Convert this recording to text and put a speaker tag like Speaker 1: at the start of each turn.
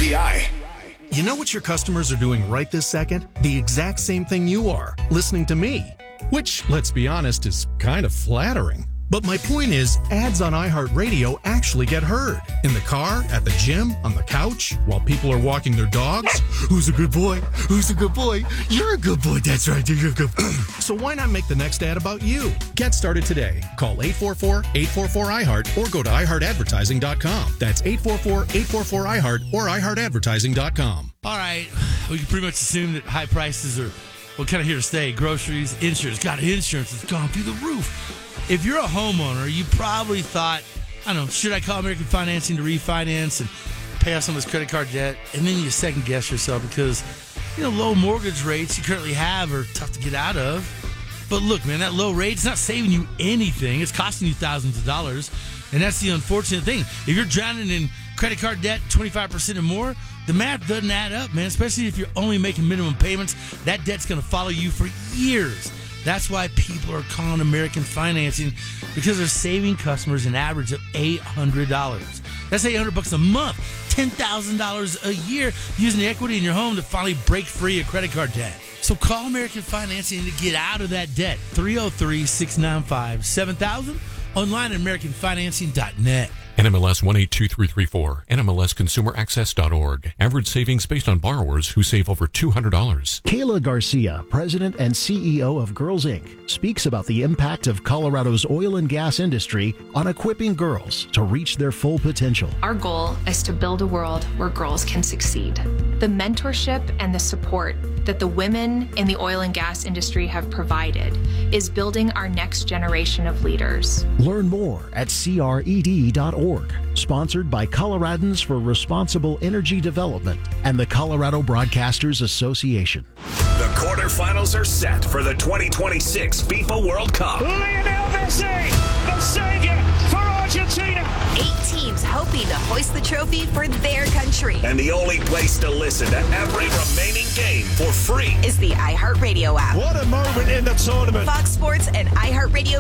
Speaker 1: WPI.
Speaker 2: You know what your customers are doing right this second? The exact same thing you are, listening to me. Which, let's be honest, is kind of flattering. But my point is, ads on iHeartRadio actually get heard. In the car, at the gym, on the couch, while people are walking their dogs. Who's a good boy? Who's a good boy? You're a good boy. That's right. You're a good boy. So why not make the next ad about you? Get started today. Call 844-844-iHeart or go to iHeartAdvertising.com. That's 844-844-iHeart or iHeartAdvertising.com.
Speaker 3: All right. We can pretty much assume that high prices are, kind of here to stay. Groceries, insurance. Got insurance. It's gone through the roof. If you're a homeowner, you probably thought, I don't know, should I call American Financing to refinance and pay off some of this credit card debt? And then you second guess yourself because, low mortgage rates you currently have are tough to get out of. But look, man, that low rate, it's not saving you anything. It's costing you thousands of dollars. And that's the unfortunate thing. If you're drowning in credit card debt 25% or more, the math doesn't add up, man, especially if you're only making minimum payments. That debt's going to follow you for years. That's why people are calling American Financing, because they're saving customers an average of $800. That's $800 a month, $10,000 a year using the equity in your home to finally break free of credit card debt. So call American Financing to get out of that debt. 303-695-7000. Online at AmericanFinancing.net.
Speaker 4: NMLS 182334, NMLSConsumerAccess.org. Average savings based on borrowers who save over $200.
Speaker 5: Kayla Garcia, President and CEO of Girls Inc., speaks about the impact of Colorado's oil and gas industry on equipping girls to reach their full potential.
Speaker 6: Our goal is to build a world where girls can succeed. The mentorship and the support that the women in the oil and gas industry have provided is building our next generation of leaders.
Speaker 5: Learn more at CRED.org. Sponsored by Coloradans for Responsible Energy Development and the Colorado Broadcasters Association.
Speaker 1: The quarterfinals are set for the 2026 FIFA World Cup.
Speaker 7: Lionel Messi, the savior for Argentina.
Speaker 8: 8 teams hoping to hoist the trophy for their country.
Speaker 1: And the only place to listen to every remaining game for free
Speaker 8: is the iHeartRadio app.
Speaker 7: What a moment in the tournament.
Speaker 8: Fox Sports and iHeartRadio